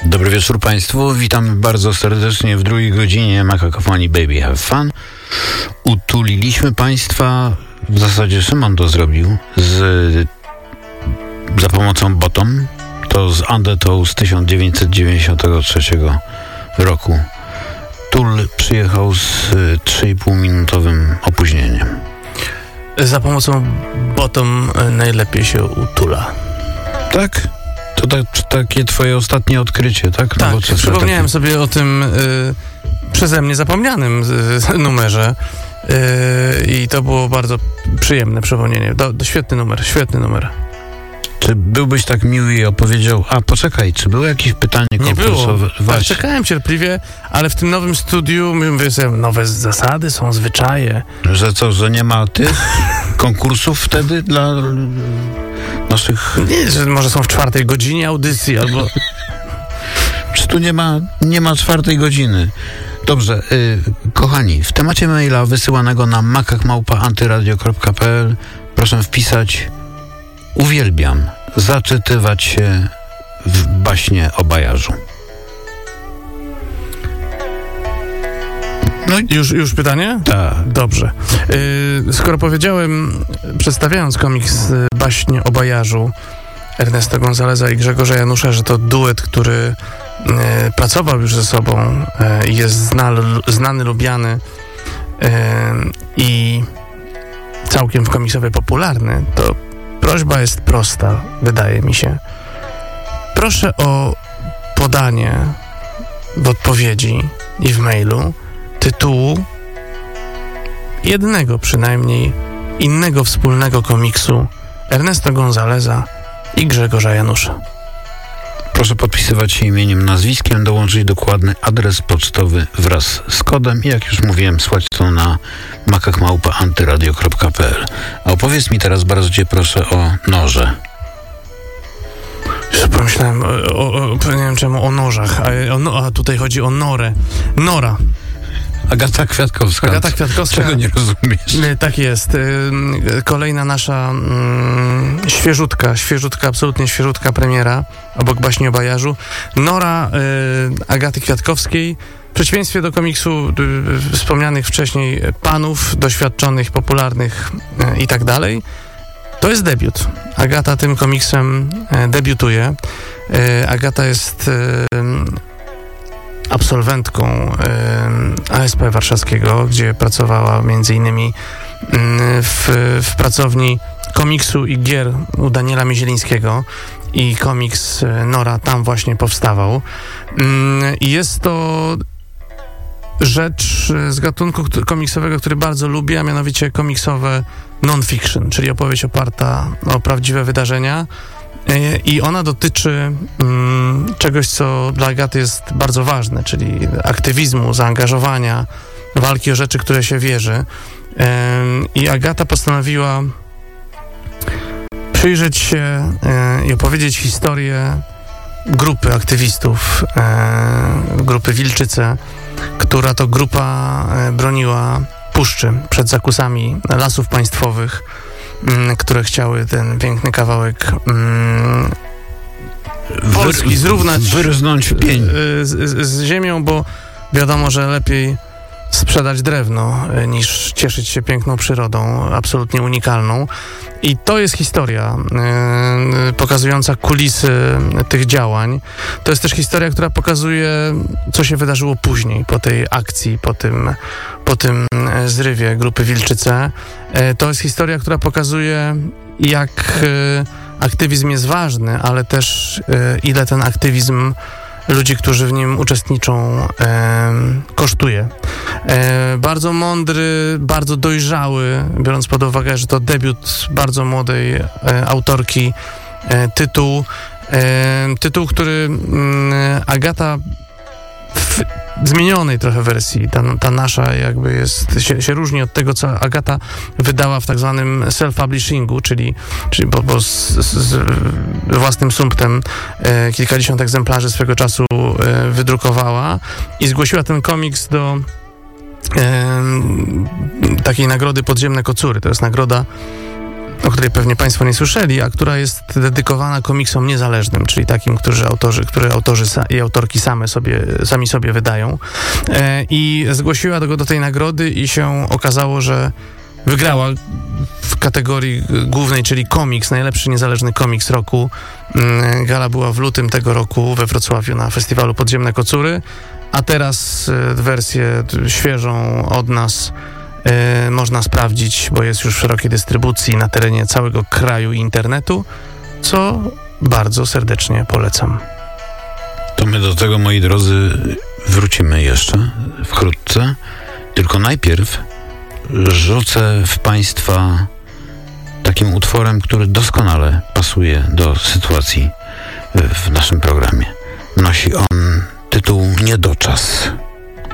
Dobry wieczór Państwu, witamy bardzo serdecznie w drugiej godzinie Makakofonii Baby Have Fun. Utuliliśmy Państwa, w zasadzie Szymon to zrobił, za pomocą Bottom, to z Undertow z 1993 roku. Tul przyjechał z 3,5-minutowym opóźnieniem. Za pomocą Bottom najlepiej się utula. Tak? To takie twoje ostatnie odkrycie, tak? Tak, przypomniałem sobie o tym przeze mnie zapomnianym numerze i to było bardzo przyjemne przypomnienie. Świetny numer. Czy byłbyś tak miły i opowiedział, poczekaj, czy było jakieś pytanie konkursowe? Nie było. Tak, czekałem cierpliwie, ale w tym nowym studiu mówię sobie, nowe zasady, są zwyczaje. Że co, że nie ma tych konkursów wtedy dla naszych... Nie, że może są w 4 godzinie audycji, albo... Czy tu nie ma 4 godziny? Dobrze, kochani, w temacie maila wysyłanego na makak@antyradio.pl proszę wpisać: uwielbiam zaczytywać się w baśnie o bajarzu. No już pytanie? Tak. Dobrze. Skoro powiedziałem, przedstawiając komiks Baśnie o bajarzu Ernesta Gonzaleza i Grzegorza Janusza, że to duet, który pracował już ze sobą i jest znany, lubiany i całkiem w komiksowie popularny, to prośba jest prosta, wydaje mi się. Proszę o podanie w odpowiedzi i w mailu tytułu jednego przynajmniej innego wspólnego komiksu Ernesta Gonzaleza i Grzegorza Janusza. Proszę podpisywać się imieniem, nazwiskiem, dołączyć dokładny adres pocztowy wraz z kodem i jak już mówiłem, słać to na makak@antyradio.pl. A opowiedz mi teraz bardzo cię proszę o Norze. Już pomyślałem nie wiem czemu o nożach, a tutaj chodzi o Norę. Nora. Agata Kwiatkowska. Czego nie rozumiesz? Tak jest. Kolejna nasza świeżutka, absolutnie świeżutka premiera obok Baśni o bajarzu. Nora Agaty Kwiatkowskiej. W przeciwieństwie do komiksu wspomnianych wcześniej panów, doświadczonych, popularnych i tak dalej. To jest debiut. Agata tym komiksem debiutuje. Agata jest absolwentką ASP warszawskiego, gdzie pracowała m.in. w pracowni komiksu i gier u Daniela Miezielińskiego i komiks Nora tam właśnie powstawał. I jest to rzecz z gatunku komiksowego, który bardzo lubię, a mianowicie komiksowe non-fiction, czyli opowieść oparta o prawdziwe wydarzenia. I ona dotyczy czegoś, co dla Agaty jest bardzo ważne, czyli aktywizmu, zaangażowania, walki o rzeczy, które się wierzy. I Agata postanowiła przyjrzeć się i opowiedzieć historię grupy aktywistów, grupy Wilczyce, która to grupa broniła puszczy przed zakusami lasów państwowych, które chciały ten piękny kawałek Polski wyrznąć w pień z ziemią, bo wiadomo, że lepiej sprzedać drewno niż cieszyć się piękną przyrodą, absolutnie unikalną. I to jest historia pokazująca kulisy tych działań. To jest też historia, która pokazuje, co się wydarzyło później, po tej akcji, po tym zrywie grupy Wilczyce. To jest historia, która pokazuje, jak aktywizm jest ważny, ale też ile ten aktywizm ludzi, którzy w nim uczestniczą, kosztuje. Bardzo mądry, bardzo dojrzały, biorąc pod uwagę, że to debiut bardzo młodej autorki, tytuł, który Agata w zmienionej trochę wersji, ta nasza jakby jest, się różni od tego, co Agata wydała w tak zwanym self-publishingu, czyli z własnym sumptem kilkadziesiąt egzemplarzy swego czasu wydrukowała i zgłosiła ten komiks do takiej nagrody Podziemne Kocury. To jest nagroda o której pewnie Państwo nie słyszeli, a która jest dedykowana komiksom niezależnym, czyli takim, które autorzy i autorki sami sobie wydają. I zgłosiła go do tej nagrody i się okazało, że wygrała w kategorii głównej, czyli komiks, najlepszy niezależny komiks roku. Gala była w lutym tego roku we Wrocławiu na festiwalu Podziemne Kocury, a teraz wersję świeżą od nas można sprawdzić, bo jest już w szerokiej dystrybucji na terenie całego kraju i internetu, co bardzo serdecznie polecam. To my do tego, moi drodzy, wrócimy jeszcze wkrótce. Tylko najpierw rzucę w Państwa takim utworem, który doskonale pasuje do sytuacji w naszym programie. Nosi on tytuł Niedoczas.